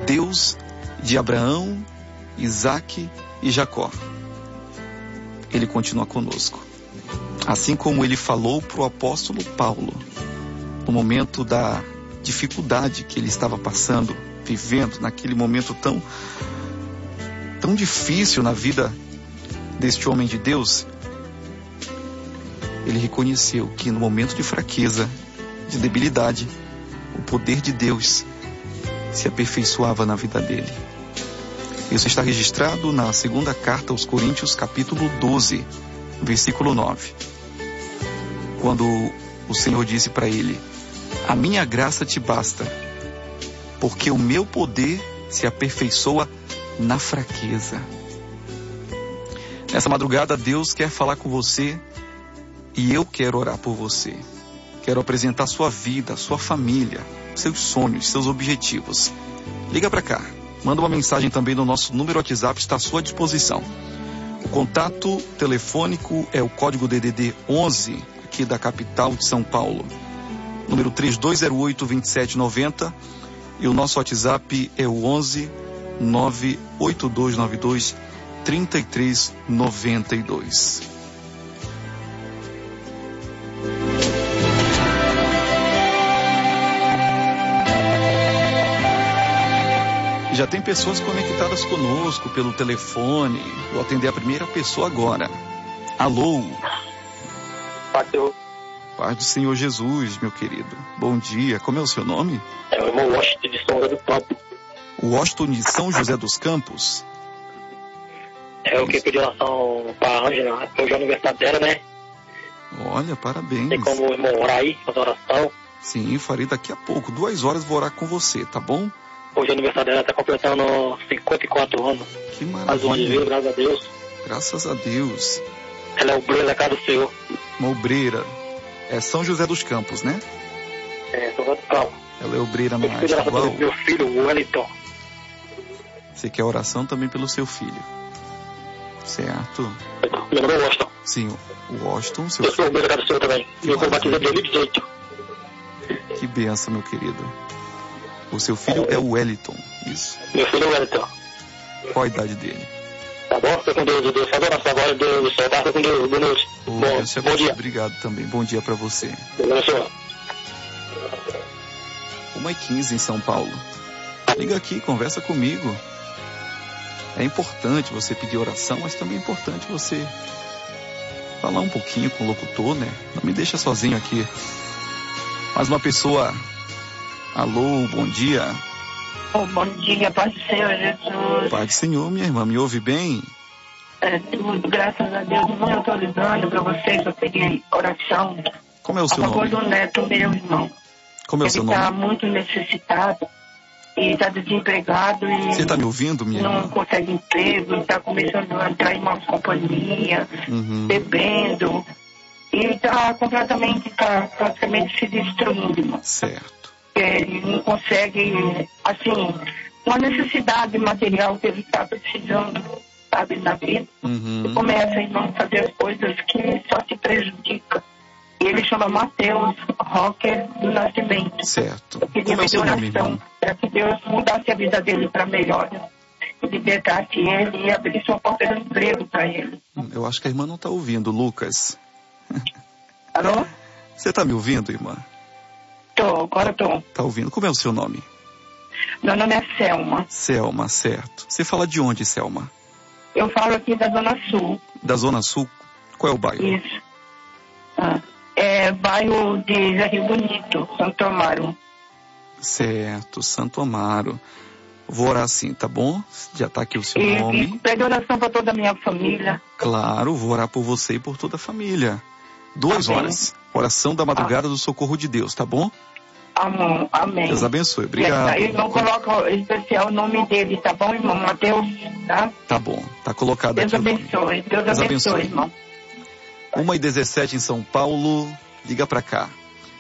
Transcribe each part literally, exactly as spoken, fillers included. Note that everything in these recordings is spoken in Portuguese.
Deus de Abraão, Isaque e Jacó. Ele continua conosco. Assim como ele falou para o apóstolo Paulo, no momento da dificuldade que ele estava passando, vivendo naquele momento tão, tão difícil na vida deste homem de Deus, ele reconheceu que no momento de fraqueza, de debilidade, o poder de Deus se aperfeiçoava na vida dele. Isso está registrado na segunda carta aos Coríntios, capítulo doze, versículo nove. Quando o Senhor disse para ele: a minha graça te basta, porque o meu poder se aperfeiçoa na fraqueza. Nessa madrugada, Deus quer falar com você e eu quero orar por você. Quero apresentar sua vida, sua família, seus sonhos, seus objetivos. Liga para cá. Manda uma mensagem também no nosso número WhatsApp, está à sua disposição. O contato telefônico é o código D D D onze, aqui da capital de São Paulo. Número três dois zero oito, dois sete nove zero. E o nosso WhatsApp é o onze, nove oito dois nove dois, três três nove dois. Já tem pessoas conectadas conosco pelo telefone. Vou atender a primeira pessoa agora. Alô? Bateu. Paz do Senhor Jesus, meu querido. Bom dia. Como é o seu nome? É o irmão Washington de São José dos Campos. Washington de São José dos Campos? É o que pediu oração para a Ângela. Hoje é o aniversário dela, né? Olha, parabéns. Tem como o irmão orar aí, fazer oração? Sim, farei daqui a pouco. Duas horas vou orar com você, tá bom? Hoje é o aniversário dela, está completando cinquenta e quatro anos. Que Faz um maravilha. desvio, graças a Deus. Graças a Deus. Ela é obreira da casa do Senhor. Uma obreira. É São José dos Campos, né? É, São José dos Campos. Ela é obreira Eu na pedi oração estadual. pelo meu filho, o Wellington. Você quer oração também pelo seu filho. Certo? Meu nome é Washington. Sim, o Washington, seu Eu sou filho. obreira da casa do Senhor também. E eu fui batizado em dois mil e dezoito. Que benção, meu querido. O seu filho é o Wellington, isso? Meu filho é o Wellington. Qual a idade dele? Tá bom? Fica com Deus, Deus. Faz oração agora, Deus do céu. Fica com Deus, boa noite. Ô, Bom, Deus te bom abençoe. dia. Obrigado também. Bom dia pra você. Deus abençoe. uma e quinze em São Paulo. Liga aqui, conversa comigo. É importante você pedir oração, mas também é importante você falar um pouquinho com o locutor, né? Não me deixa sozinho aqui. Mais uma pessoa. Alô, bom dia. Oh, bom dia, Pai do Senhor Jesus. Pai do Senhor, minha irmã, me ouve bem? É, tudo, graças a Deus. Irmão, eu estou ligando para vocês, eu peguei oração Como é o a seu favor nome? do neto meu, irmão. Como é o Ele seu nome? está muito necessitado e está desempregado e Você está me ouvindo, minha não irmã? consegue emprego, está começando a entrar em más companhia, Uhum. bebendo. E está completamente, está praticamente se destruindo, irmão. Certo. Ele não consegue, assim, uma necessidade material que ele está precisando, sabe, na vida. Uhum. E começa, irmão, a fazer as coisas que só te prejudicam. E ele chama Mateus Rocker do Nascimento. Certo. Eu queria Como é o pedir seu nome, oração irmão? para que Deus mudasse a vida dele para melhor. E libertasse ele e abrisse uma porta de emprego para ele. Eu acho que a irmã não está ouvindo, Lucas. Alô? Você está me ouvindo, irmã? Tô, agora tô. Está ouvindo? Como é o seu nome? Meu nome é Selma. Selma, certo. Você fala de onde, Selma? Eu falo aqui da Zona Sul. Da Zona Sul? Qual é o bairro? Isso. Ah, é bairro de Zé Rio Bonito, Santo Amaro. Certo, Santo Amaro. Vou orar assim, tá bom? Já está aqui o seu E, e nome. pede oração para toda a minha família. Claro, vou orar por você e por toda a família. Duas Amém. horas. Oração da madrugada do socorro de Deus, tá bom? Amém. Amém. Deus abençoe. Obrigado. E não coloca em especial o nome dele, tá bom, irmão? Mateus, tá? Tá bom, tá colocado Deus aqui o nome. abençoe. Deus, Deus abençoe, abençoe. irmão. uma e dezessete em São Paulo. Liga pra cá.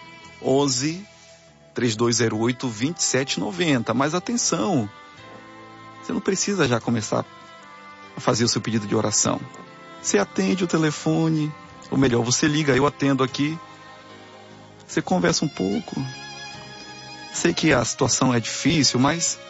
onze, três dois zero oito, dois sete nove zero. Mas atenção. Você não precisa já começar a fazer o seu pedido de oração. Você atende o telefone. Ou melhor, você liga, eu atendo aqui. Você conversa um pouco. Sei que a situação é difícil, mas